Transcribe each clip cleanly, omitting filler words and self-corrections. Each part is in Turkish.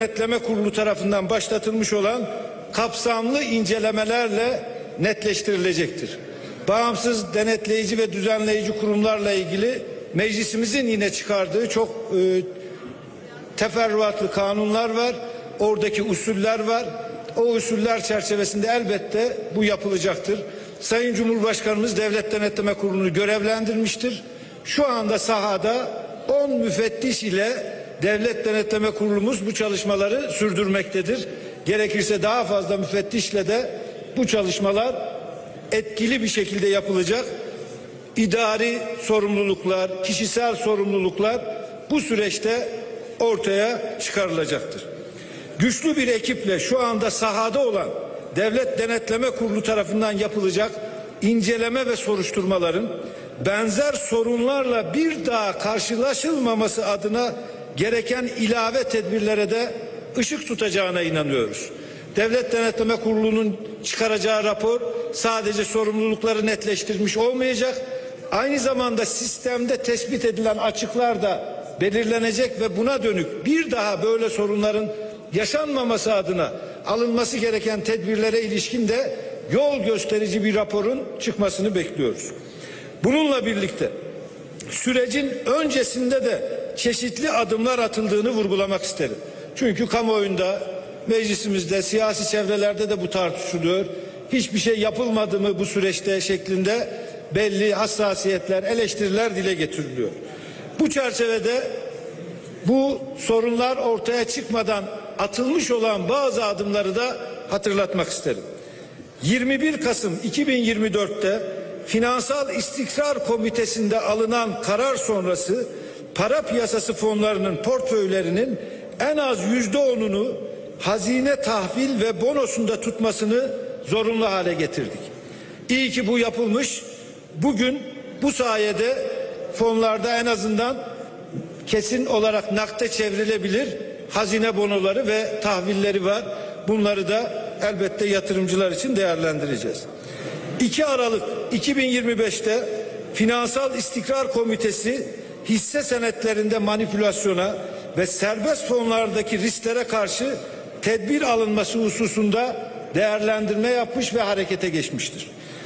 Denetleme Kurulu tarafından başlatılmış olan kapsamlı incelemelerle netleştirilecektir. Bağımsız denetleyici ve düzenleyici kurumlarla ilgili meclisimizin yine çıkardığı çok teferruatlı kanunlar var. Oradaki usuller var. O usuller çerçevesinde elbette bu yapılacaktır. Sayın Cumhurbaşkanımız Devlet Denetleme Kurulu'nu görevlendirmiştir. Şu anda sahada 10 müfettiş ile Devlet Denetleme Kurulumuz bu çalışmaları sürdürmektedir. Gerekirse daha fazla müfettişle de bu çalışmalar etkili bir şekilde yapılacak. İdari sorumluluklar, kişisel sorumluluklar bu süreçte ortaya çıkarılacaktır. Güçlü bir ekiple şu anda sahada olan Devlet Denetleme Kurulu tarafından yapılacak inceleme ve soruşturmaların benzer sorunlarla bir daha karşılaşılmaması adına gereken ilave tedbirlere de ışık tutacağına inanıyoruz. Devlet Denetleme Kurulu'nun çıkaracağı rapor sadece sorumlulukları netleştirmiş olmayacak, aynı zamanda sistemde tespit edilen açıklar da belirlenecek ve buna dönük bir daha böyle sorunların yaşanmaması adına alınması gereken tedbirlere ilişkin de yol gösterici bir raporun çıkmasını bekliyoruz. Bununla birlikte sürecin öncesinde de çeşitli adımlar atıldığını vurgulamak isterim. Çünkü kamuoyunda, meclisimizde, siyasi çevrelerde de bu tartışılıyor. Hiçbir şey yapılmadı mı bu süreçte şeklinde belli hassasiyetler, eleştiriler dile getiriliyor. Bu çerçevede bu sorunlar ortaya çıkmadan atılmış olan bazı adımları da hatırlatmak isterim. 21 Kasım 2024'te Finansal İstikrar Komitesi'nde alınan karar sonrası para piyasası fonlarının portföylerinin en az %10'unu hazine tahvil ve bonosunda tutmasını zorunlu hale getirdik. İyi ki bu yapılmış. Bugün bu sayede fonlarda en azından kesin olarak nakde çevrilebilir hazine bonoları ve tahvilleri var. Bunları da elbette yatırımcılar için değerlendireceğiz. 2 Aralık 2025'te Finansal İstikrar Komitesi hisse senetlerinde manipülasyona ve serbest fonlardaki risklere karşı tedbir alınması hususunda değerlendirme yapmış ve harekete geçmiştir.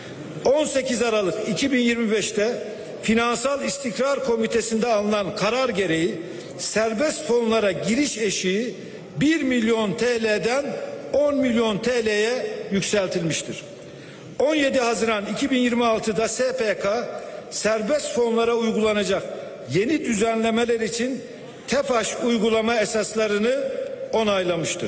18 Aralık 2025'te Finansal İstikrar Komitesi'nde alınan karar gereği serbest fonlara giriş eşiği 1 milyon TL'den 10 milyon TL'ye yükseltilmiştir. 17 Haziran 2026'da SPK serbest fonlara uygulanacak yeni düzenlemeler için TEFAŞ uygulama esaslarını onaylamıştır.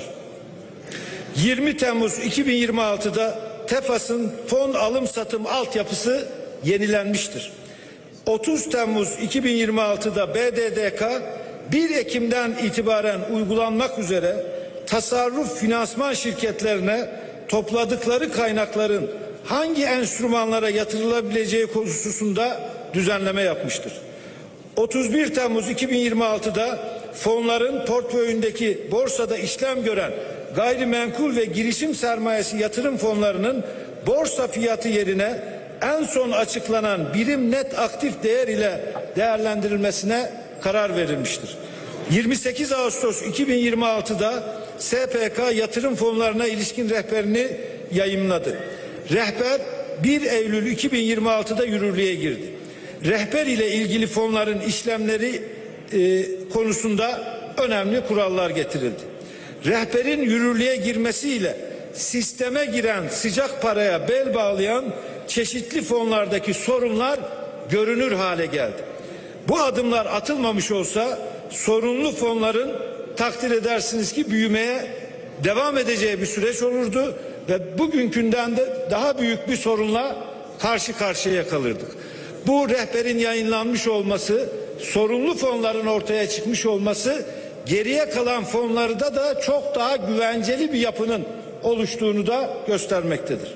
20 Temmuz 2026'da TEFAŞ'ın fon alım satım altyapısı yenilenmiştir. 30 Temmuz 2026'da BDDK 1 Ekim'den itibaren uygulanmak üzere tasarruf finansman şirketlerine topladıkları kaynakların hangi enstrümanlara yatırılabileceği hususunda düzenleme yapmıştır. 31 Temmuz 2026'da fonların portföyündeki borsada işlem gören gayrimenkul ve girişim sermayesi yatırım fonlarının borsa fiyatı yerine en son açıklanan birim net aktif değer ile değerlendirilmesine karar verilmiştir. 28 Ağustos 2026'da SPK yatırım fonlarına ilişkin rehberini yayımladı. Rehber 1 Eylül 2026'da yürürlüğe girdi. Rehber ile ilgili fonların işlemleri konusunda önemli kurallar getirildi. Rehberin yürürlüğe girmesiyle sisteme giren sıcak paraya bel bağlayan çeşitli fonlardaki sorunlar görünür hale geldi. Bu adımlar atılmamış olsa sorunlu fonların takdir edersiniz ki büyümeye devam edeceği bir süreç olurdu ve bugünkünden de daha büyük bir sorunla karşı karşıya kalırdık. Bu rehberin yayınlanmış olması, sorunlu fonların ortaya çıkmış olması, geriye kalan fonlarda da çok daha güvenceli bir yapının oluştuğunu da göstermektedir.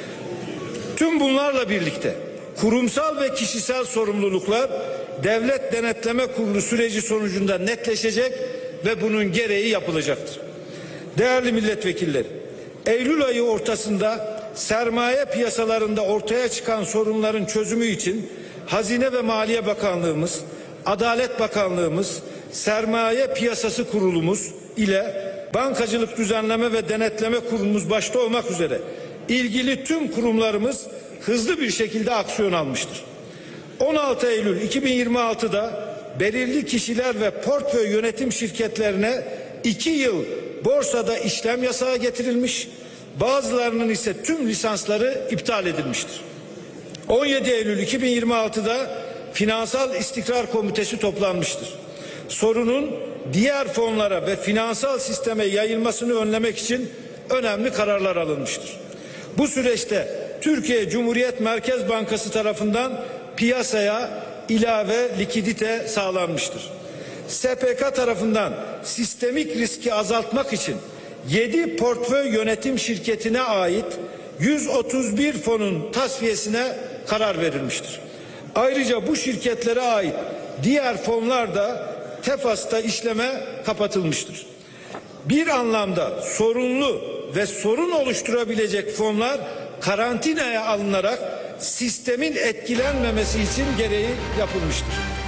Tüm bunlarla birlikte kurumsal ve kişisel sorumluluklar Devlet Denetleme Kurulu süreci sonucunda netleşecek ve bunun gereği yapılacaktır. Değerli milletvekilleri, Eylül ayı ortasında sermaye piyasalarında ortaya çıkan sorunların çözümü için Hazine ve Maliye Bakanlığımız, Adalet Bakanlığımız, Sermaye Piyasası Kurulumuz ile Bankacılık Düzenleme ve Denetleme Kurulumuz başta olmak üzere ilgili tüm kurumlarımız hızlı bir şekilde aksiyon almıştır. 16 Eylül 2026'da belirli kişiler ve portföy yönetim şirketlerine 2 yıl borsada işlem yasağı getirilmiş, bazılarının ise tüm lisansları iptal edilmiştir. 17 Eylül 2026'da Finansal İstikrar Komitesi toplanmıştır. Sorunun diğer fonlara ve finansal sisteme yayılmasını önlemek için önemli kararlar alınmıştır. Bu süreçte Türkiye Cumhuriyet Merkez Bankası tarafından piyasaya ilave likidite sağlanmıştır. SPK tarafından sistemik riski azaltmak için 7 portföy yönetim şirketine ait 131 fonun tasfiyesine karar verilmiştir. Ayrıca bu şirketlere ait diğer fonlar da TEFAS'ta işleme kapatılmıştır. Bir anlamda sorunlu ve sorun oluşturabilecek fonlar karantinaya alınarak sistemin etkilenmemesi için gereği yapılmıştır.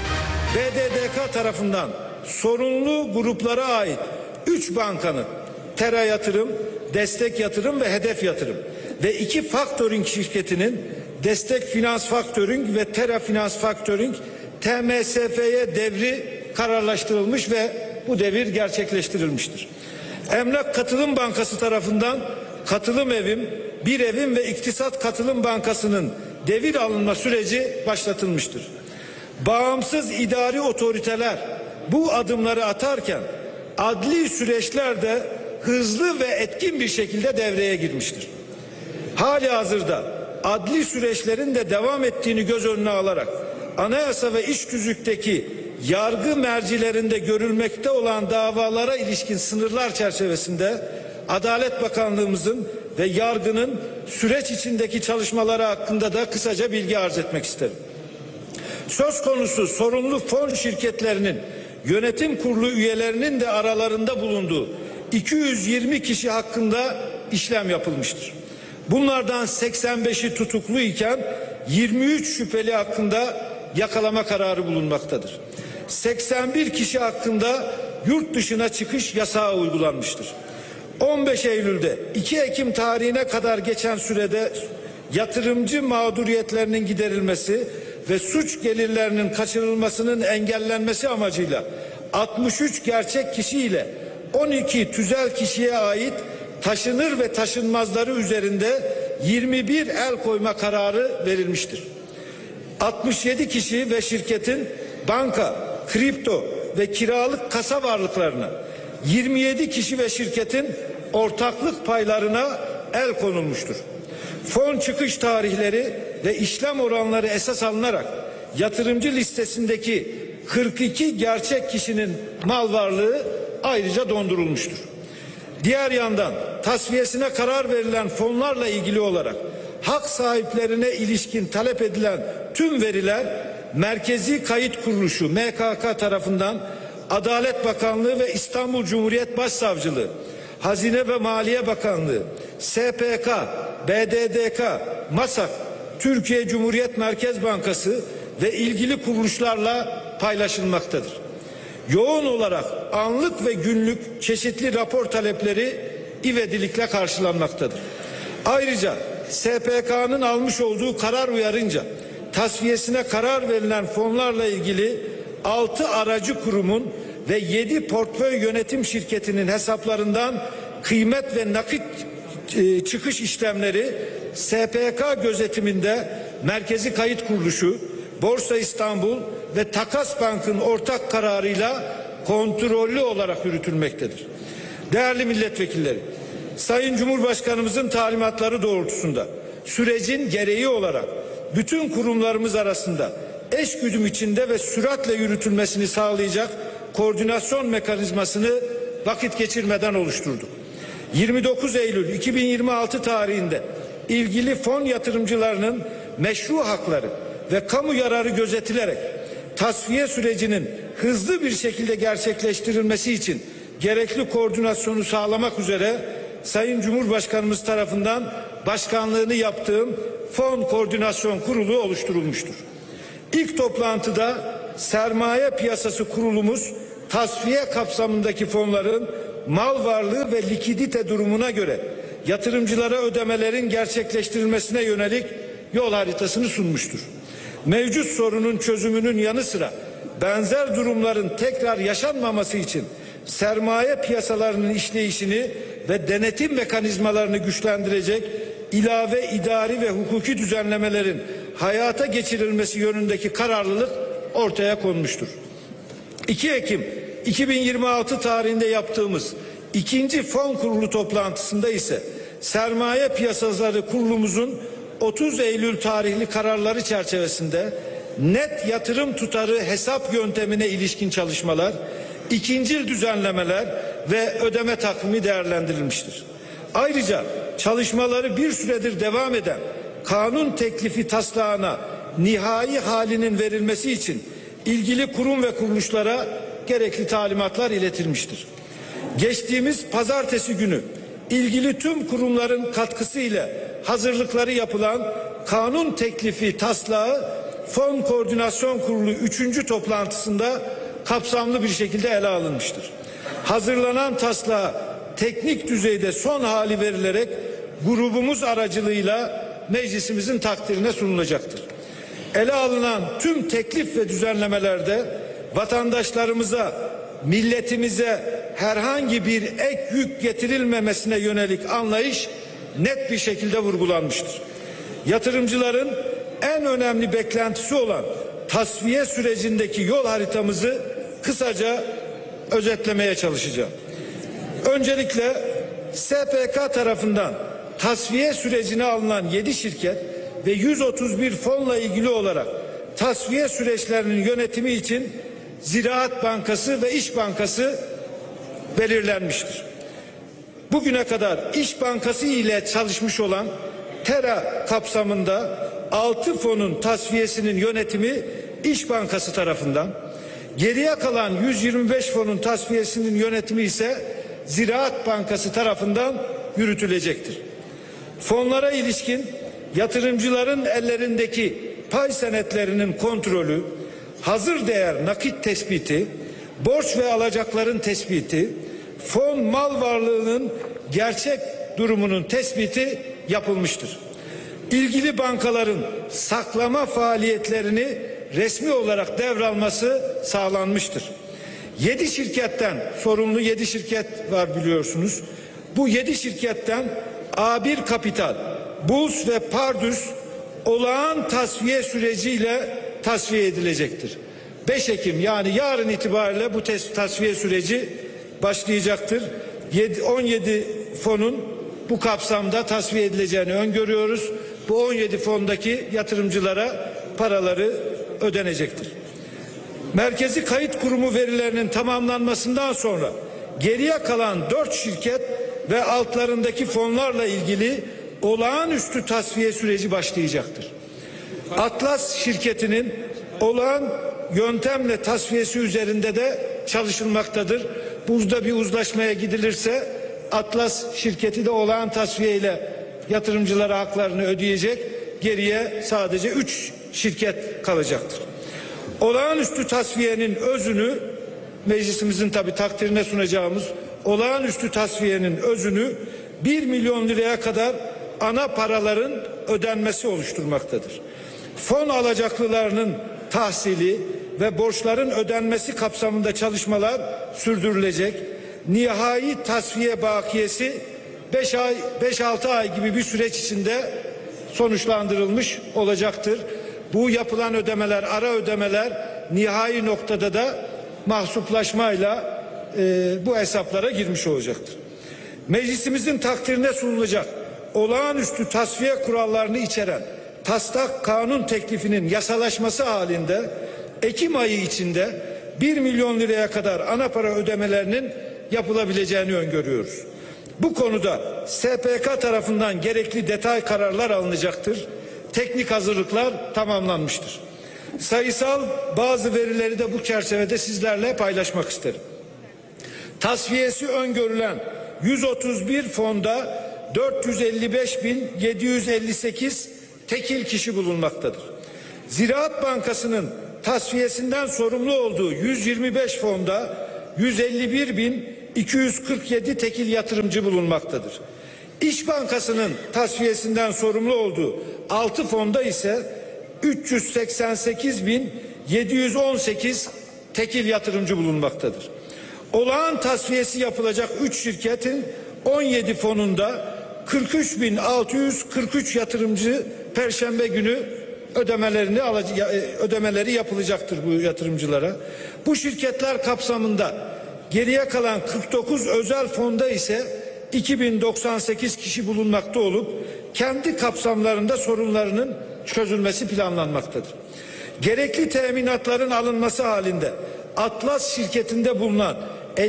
BDDK tarafından sorunlu gruplara ait 3 bankanın Tera Yatırım, Destek Yatırım ve Hedef Yatırım ve 2 faktöring şirketinin Destek Finans Faktöring ve Tera Finans Faktöring TMSF'ye devri kararlaştırılmış ve bu devir gerçekleştirilmiştir. Emlak Katılım Bankası tarafından Katılım Evim, Bir Evim ve İktisat Katılım Bankası'nın devir alınma süreci başlatılmıştır. Bağımsız idari otoriteler bu adımları atarken adli süreçler de hızlı ve etkin bir şekilde devreye girmiştir. Halihazırda adli süreçlerin de devam ettiğini göz önüne alarak anayasa ve iş tüzükteki yargı mercilerinde görülmekte olan davalara ilişkin sınırlar çerçevesinde Adalet Bakanlığımızın ve yargının süreç içindeki çalışmaları hakkında da kısaca bilgi arz etmek isterim. Söz konusu sorumlu fon şirketlerinin yönetim kurulu üyelerinin de aralarında bulunduğu 220 kişi hakkında işlem yapılmıştır. Bunlardan 85'i tutuklu iken 23 şüpheli hakkında yakalama kararı bulunmaktadır. 81 kişi hakkında yurt dışına çıkış yasağı uygulanmıştır. 15 Eylül'de 2 Ekim tarihine kadar geçen sürede yatırımcı mağduriyetlerinin giderilmesi ve suç gelirlerinin kaçırılmasının engellenmesi amacıyla 63 gerçek kişi ile 12 tüzel kişiye ait taşınır ve taşınmazları üzerinde 21 el koyma kararı verilmiştir. 67 kişi ve şirketin banka, kripto ve kiralık kasa varlıklarına, 27 kişi ve şirketin ortaklık paylarına el konulmuştur. Fon çıkış tarihleri ve işlem oranları esas alınarak yatırımcı listesindeki 42 gerçek kişinin mal varlığı ayrıca dondurulmuştur. Diğer yandan tasfiyesine karar verilen fonlarla ilgili olarak hak sahiplerine ilişkin talep edilen tüm veriler Merkezi Kayıt Kuruluşu MKK tarafından Adalet Bakanlığı ve İstanbul Cumhuriyet Başsavcılığı, Hazine ve Maliye Bakanlığı, SPK, BDDK, MASAK, Türkiye Cumhuriyet Merkez Bankası ve ilgili kuruluşlarla paylaşılmaktadır. Yoğun olarak anlık ve günlük çeşitli rapor talepleri ivedilikle karşılanmaktadır. Ayrıca SPK'nın almış olduğu karar uyarınca tasfiyesine karar verilen fonlarla ilgili 6 aracı kurumun ve 7 portföy yönetim şirketinin hesaplarından kıymet ve nakit çıkış işlemleri SPK gözetiminde Merkezi Kayıt Kuruluşu, Borsa İstanbul ve Takas Bank'ın ortak kararıyla kontrollü olarak yürütülmektedir. Değerli milletvekilleri, Sayın Cumhurbaşkanımızın talimatları doğrultusunda sürecin gereği olarak bütün kurumlarımız arasında eşgüdüm içinde ve süratle yürütülmesini sağlayacak koordinasyon mekanizmasını vakit geçirmeden oluşturduk. 29 Eylül 2026 tarihinde ilgili fon yatırımcılarının meşru hakları ve kamu yararı gözetilerek tasfiye sürecinin hızlı bir şekilde gerçekleştirilmesi için gerekli koordinasyonu sağlamak üzere Sayın Cumhurbaşkanımız tarafından başkanlığını yaptığım Fon Koordinasyon Kurulu oluşturulmuştur. İlk toplantıda Sermaye Piyasası Kurulumuz tasfiye kapsamındaki fonların mal varlığı ve likidite durumuna göre yatırımcılara ödemelerin gerçekleştirilmesine yönelik yol haritasını sunmuştur. Mevcut sorunun çözümünün yanı sıra benzer durumların tekrar yaşanmaması için sermaye piyasalarının işleyişini ve denetim mekanizmalarını güçlendirecek ilave idari ve hukuki düzenlemelerin hayata geçirilmesi yönündeki kararlılık ortaya konmuştur. 2 Ekim 2026 tarihinde yaptığımız ikinci fon kurulu toplantısında ise sermaye piyasaları kurulumuzun 30 Eylül tarihli kararları çerçevesinde net yatırım tutarı hesap yöntemine ilişkin çalışmalar, ikincil düzenlemeler ve ödeme takvimi değerlendirilmiştir. Ayrıca çalışmaları bir süredir devam eden kanun teklifi taslağına nihai halinin verilmesi için ilgili kurum ve kuruluşlara gerekli talimatlar iletilmiştir. Geçtiğimiz pazartesi günü ilgili tüm kurumların katkısıyla hazırlıkları yapılan kanun teklifi taslağı Fon Koordinasyon Kurulu 3. toplantısında kapsamlı bir şekilde ele alınmıştır. Hazırlanan taslağa teknik düzeyde son hali verilerek grubumuz aracılığıyla meclisimizin takdirine sunulacaktır. Ele alınan tüm teklif ve düzenlemelerde vatandaşlarımıza, milletimize herhangi bir ek yük getirilmemesine yönelik anlayış net bir şekilde vurgulanmıştır. Yatırımcıların en önemli beklentisi olan tasfiye sürecindeki yol haritamızı kısaca özetlemeye çalışacağım. Öncelikle SPK tarafından tasfiye sürecine alınan 7 şirket ve 131 fonla ilgili olarak tasfiye süreçlerinin yönetimi için Ziraat Bankası ve İş Bankası belirlenmiştir. Bugüne kadar İş Bankası ile çalışmış olan TERA kapsamında 6 fonun tasfiyesinin yönetimi İş Bankası tarafından, geriye kalan 125 fonun tasfiyesinin yönetimi ise Ziraat Bankası tarafından yürütülecektir. Fonlara ilişkin yatırımcıların ellerindeki pay senetlerinin kontrolü, hazır değer nakit tespiti, borç ve alacakların tespiti, fon mal varlığının gerçek durumunun tespiti yapılmıştır. İlgili bankaların saklama faaliyetlerini resmi olarak devralması sağlanmıştır. 7 şirketten sorumlu 7 şirket var biliyorsunuz. Bu 7 şirketten A1 Kapital, Buls ve Pardus olağan tasfiye süreciyle tasfiye edilecektir. 5 Ekim yani yarın itibariyle bu tasfiye süreci başlayacaktır. 17 fonun bu kapsamda tasfiye edileceğini öngörüyoruz. Bu 17 fondaki yatırımcılara paraları ödenecektir. Merkezi Kayıt Kurumu verilerinin tamamlanmasından sonra geriye kalan 4 şirket ve altlarındaki fonlarla ilgili olağanüstü tasfiye süreci başlayacaktır. Atlas şirketinin olağan yöntemle tasfiyesi üzerinde de çalışılmaktadır. Burada bir uzlaşmaya gidilirse Atlas şirketi de olağan tasfiye ile yatırımcılara haklarını ödeyecek. Geriye sadece 3 şirket kalacaktır. Olağanüstü tasfiyenin özünü meclisimizin tabi takdirine sunacağımız olağanüstü tasfiyenin özünü 1 milyon liraya kadar ana paraların ödenmesi oluşturmaktadır. Fon alacaklılarının tahsili ve borçların ödenmesi kapsamında çalışmalar sürdürülecek. Nihai tasfiye bakiyesi 5-6 ay gibi bir süreç içinde sonuçlandırılmış olacaktır. Bu yapılan ödemeler, ara ödemeler nihai noktada da mahsuplaşmayla bu hesaplara girmiş olacaktır. Meclisimizin takdirine sunulacak olağanüstü tasfiye kurallarını içeren taslak kanun teklifinin yasalaşması halinde Ekim ayı içinde 1 milyon liraya kadar ana para ödemelerinin yapılabileceğini öngörüyoruz. Bu konuda SPK tarafından gerekli detay kararlar alınacaktır. Teknik hazırlıklar tamamlanmıştır. Sayısal bazı verileri de bu çerçevede sizlerle paylaşmak isterim. Tasfiyesi öngörülen 131 fonda 455.758 tekil kişi bulunmaktadır. Ziraat Bankası'nın tasfiyesinden sorumlu olduğu 125 fonda 151.2 247 tekil yatırımcı bulunmaktadır. İş Bankası'nın tasfiyesinden sorumlu olduğu 6 fonda ise 388.718 tekil yatırımcı bulunmaktadır. Olağan tasfiyesi yapılacak 3 şirketin 17 fonunda 43.643 yatırımcı Perşembe günü ödemeleri yapılacaktır bu yatırımcılara. Bu şirketler kapsamında geriye kalan 49 özel fonda ise 2098 kişi bulunmakta olup kendi kapsamlarında sorunlarının çözülmesi planlanmaktadır. Gerekli teminatların alınması halinde Atlas şirketinde bulunan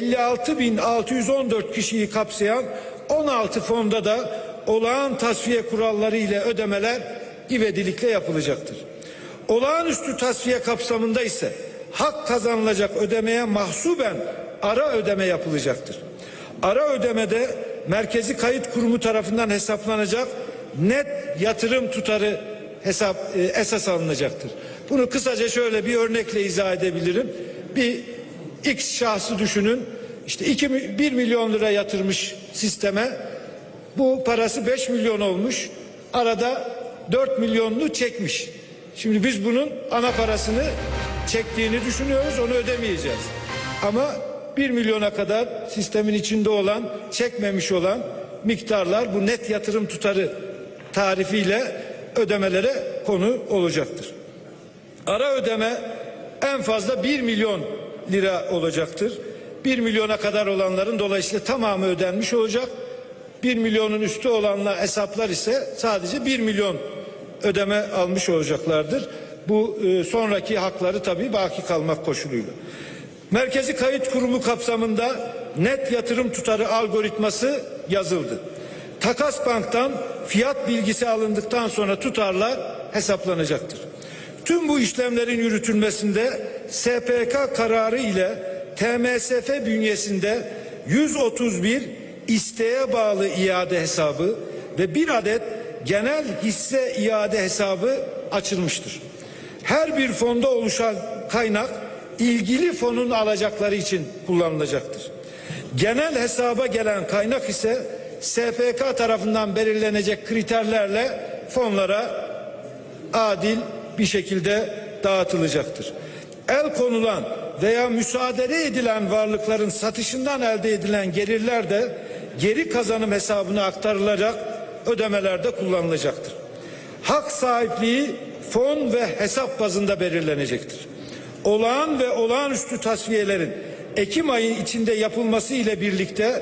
56.614 kişiyi kapsayan 16 fonda da olağan tasfiye kuralları ile ödemeler ivedilikle yapılacaktır. Olağanüstü tasfiye kapsamında ise hak kazanılacak ödemeye mahsuben ara ödeme yapılacaktır. Ara ödemede Merkezi Kayıt Kurumu tarafından hesaplanacak net yatırım tutarı esas alınacaktır. Bunu kısaca şöyle bir örnekle izah edebilirim. Bir X şahsı düşünün. İşte 1 milyon lira yatırmış sisteme. Bu parası 5 milyon olmuş. Arada 4 milyonunu çekmiş. Şimdi biz bunun ana parasını çektiğini düşünüyoruz. Onu ödemeyeceğiz. Ama 1 milyona kadar sistemin içinde olan, çekmemiş olan miktarlar bu net yatırım tutarı tarifiyle ödemelere konu olacaktır. Ara ödeme en fazla 1 milyon lira olacaktır. 1 milyona kadar olanların dolayısıyla tamamı ödenmiş olacak. 1 milyonun üstü olanlar hesaplar ise sadece 1 milyon ödeme almış olacaklardır. Bu sonraki hakları tabii baki kalmak koşuluyla. Merkezi Kayıt Kurumu kapsamında net yatırım tutarı algoritması yazıldı. Takas Bank'tan fiyat bilgisi alındıktan sonra tutarlar hesaplanacaktır. Tüm bu işlemlerin yürütülmesinde SPK kararı ile TMSF bünyesinde 131 isteğe bağlı iade hesabı ve bir adet genel hisse iade hesabı açılmıştır. Her bir fonda oluşan kaynak ilgili fonun alacakları için kullanılacaktır. Genel hesaba gelen kaynak ise SPK tarafından belirlenecek kriterlerle fonlara adil bir şekilde dağıtılacaktır. El konulan veya müsaade edilen varlıkların satışından elde edilen gelirler de geri kazanım hesabına aktarılacak ödemelerde kullanılacaktır. Hak sahipliği fon ve hesap bazında belirlenecektir. Olağan ve olağanüstü tasfiyelerin Ekim ayı içinde yapılması ile birlikte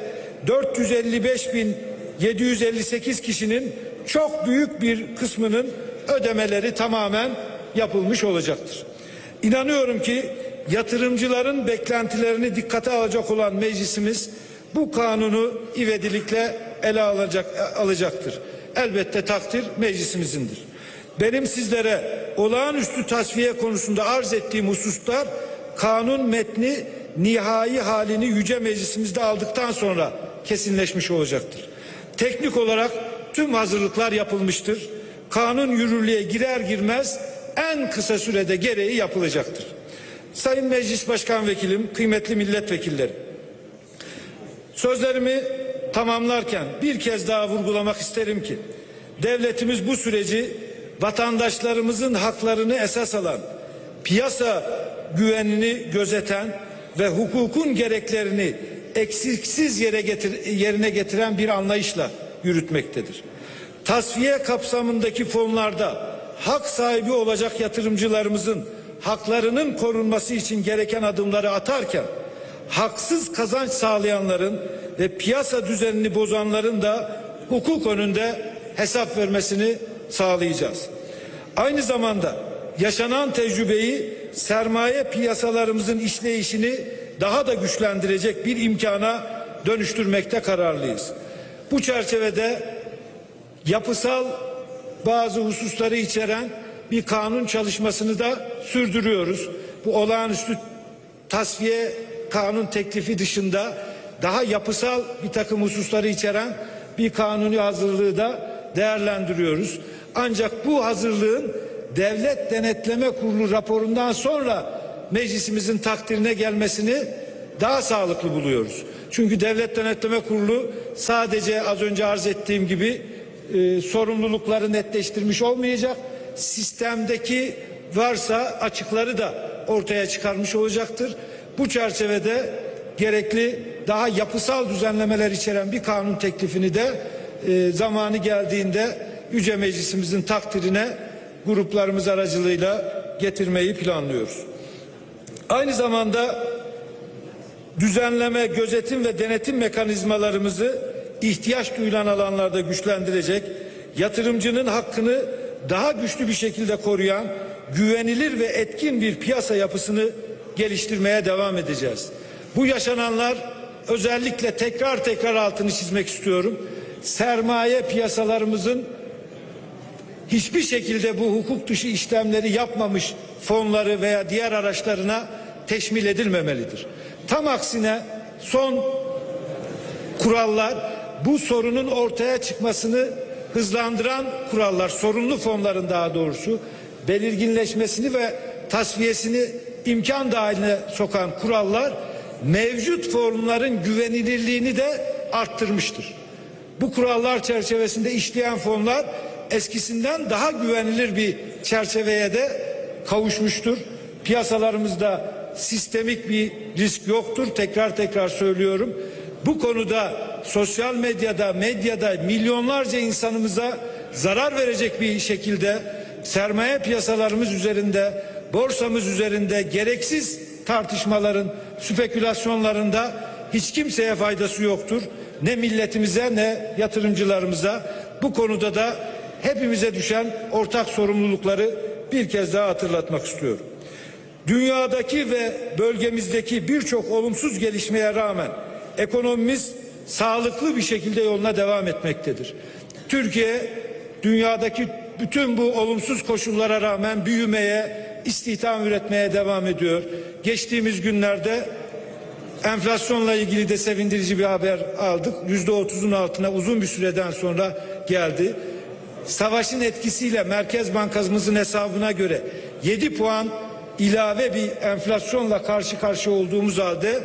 455.758 kişinin çok büyük bir kısmının ödemeleri tamamen yapılmış olacaktır. İnanıyorum ki yatırımcıların beklentilerini dikkate alacak olan meclisimiz bu kanunu ivedilikle ele alacaktır. Elbette takdir meclisimizindir. Benim sizlere olağanüstü tasfiye konusunda arz ettiğim hususlar kanun metni nihai halini Yüce Meclisimizde aldıktan sonra kesinleşmiş olacaktır. Teknik olarak tüm hazırlıklar yapılmıştır. Kanun yürürlüğe girer girmez en kısa sürede gereği yapılacaktır. Sayın Meclis Başkan Vekilim, kıymetli milletvekilleri, sözlerimi tamamlarken bir kez daha vurgulamak isterim ki devletimiz bu süreci vatandaşlarımızın haklarını esas alan, piyasa güvenini gözeten ve hukukun gereklerini eksiksiz yerine getiren bir anlayışla yürütmektedir. Tasfiye kapsamındaki fonlarda hak sahibi olacak yatırımcılarımızın haklarının korunması için gereken adımları atarken haksız kazanç sağlayanların ve piyasa düzenini bozanların da hukuk önünde hesap vermesini sağlayacağız. Aynı zamanda yaşanan tecrübeyi sermaye piyasalarımızın işleyişini daha da güçlendirecek bir imkana dönüştürmekte kararlıyız. Bu çerçevede yapısal bazı hususları içeren bir kanun çalışmasını da sürdürüyoruz. Bu olağanüstü tasfiye kanun teklifi dışında daha yapısal bir takım hususları içeren bir kanuni hazırlığı da değerlendiriyoruz. Ancak bu hazırlığın Devlet Denetleme Kurulu raporundan sonra meclisimizin takdirine gelmesini daha sağlıklı buluyoruz. Çünkü Devlet Denetleme Kurulu sadece az önce arz ettiğim gibi sorumlulukları netleştirmiş olmayacak. Sistemdeki varsa açıkları da ortaya çıkarmış olacaktır. Bu çerçevede gerekli daha yapısal düzenlemeler içeren bir kanun teklifini de zamanı geldiğinde Yüce Meclisimizin takdirine gruplarımız aracılığıyla getirmeyi planlıyoruz. Aynı zamanda düzenleme, gözetim ve denetim mekanizmalarımızı ihtiyaç duyulan alanlarda güçlendirecek, yatırımcının hakkını daha güçlü bir şekilde koruyan, güvenilir ve etkin bir piyasa yapısını geliştirmeye devam edeceğiz. Bu yaşananlar özellikle tekrar altını çizmek istiyorum. Sermaye piyasalarımızın hiçbir şekilde bu hukuk dışı işlemleri yapmamış fonları veya diğer araçlarına teşmil edilmemelidir. Tam aksine son kurallar bu sorunun ortaya çıkmasını hızlandıran kurallar, sorunlu fonların daha doğrusu belirginleşmesini ve tasfiyesini imkan dahiline sokan kurallar mevcut fonların güvenilirliğini de arttırmıştır. Bu kurallar çerçevesinde işleyen fonlar eskisinden daha güvenilir bir çerçeveye de kavuşmuştur. Piyasalarımızda sistemik bir risk yoktur. Tekrar söylüyorum. Bu konuda sosyal medyada milyonlarca insanımıza zarar verecek bir şekilde sermaye piyasalarımız üzerinde, borsamız üzerinde gereksiz tartışmaların, spekülasyonlarında hiç kimseye faydası yoktur. Ne milletimize ne yatırımcılarımıza. Bu konuda da hepimize düşen ortak sorumlulukları bir kez daha hatırlatmak istiyorum. Dünyadaki ve bölgemizdeki birçok olumsuz gelişmeye rağmen ekonomimiz sağlıklı bir şekilde yoluna devam etmektedir. Türkiye dünyadaki bütün bu olumsuz koşullara rağmen büyümeye, istihdam üretmeye devam ediyor. Geçtiğimiz günlerde enflasyonla ilgili de sevindirici bir haber aldık. %30'un altına uzun bir süreden sonra geldi. Savaşın etkisiyle Merkez Bankamızın hesabına göre 7 puan ilave bir enflasyonla karşı karşıya olduğumuz halde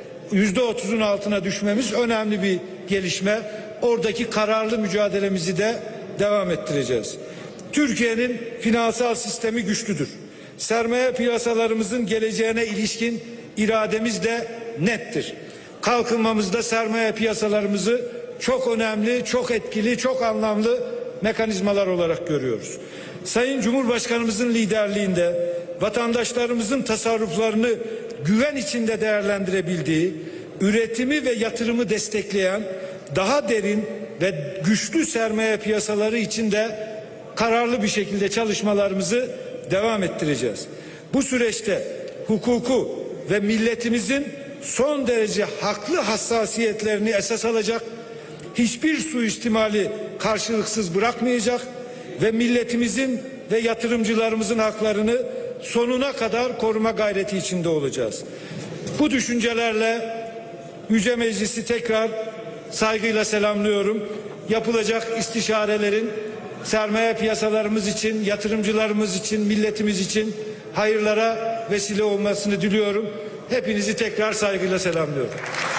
%30'un altına düşmemiz önemli bir gelişme. Oradaki kararlı mücadelemizi de devam ettireceğiz. Türkiye'nin finansal sistemi güçlüdür. Sermaye piyasalarımızın geleceğine ilişkin irademiz de nettir. Kalkınmamızda sermaye piyasalarımızı çok önemli, çok etkili, çok anlamlı mekanizmalar olarak görüyoruz. Sayın Cumhurbaşkanımızın liderliğinde vatandaşlarımızın tasarruflarını güven içinde değerlendirebildiği, üretimi ve yatırımı destekleyen daha derin ve güçlü sermaye piyasaları içinde kararlı bir şekilde çalışmalarımızı devam ettireceğiz. Bu süreçte hukuku ve milletimizin son derece haklı hassasiyetlerini esas alacak, hiçbir suistimali karşılıksız bırakmayacak ve milletimizin ve yatırımcılarımızın haklarını sonuna kadar koruma gayreti içinde olacağız. Bu düşüncelerle Yüce Meclisi tekrar saygıyla selamlıyorum. Yapılacak istişarelerin sermaye piyasalarımız için, yatırımcılarımız için, milletimiz için hayırlara vesile olmasını diliyorum. Hepinizi tekrar saygıyla selamlıyorum.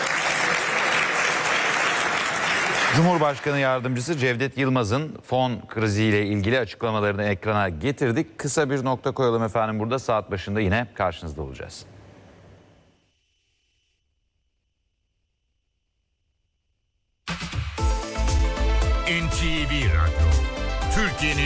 Cumhurbaşkanı Yardımcısı Cevdet Yılmaz'ın fon kriziyle ilgili açıklamalarını ekrana getirdik. Kısa bir nokta koyalım efendim, burada saat başında yine karşınızda olacağız. NTV Radyo, Türkiye'nin